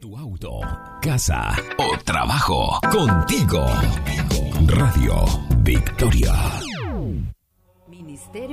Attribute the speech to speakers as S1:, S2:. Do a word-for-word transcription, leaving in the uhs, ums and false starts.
S1: tu auto, casa o trabajo. Contigo. Radio Victoria.
S2: Ministerio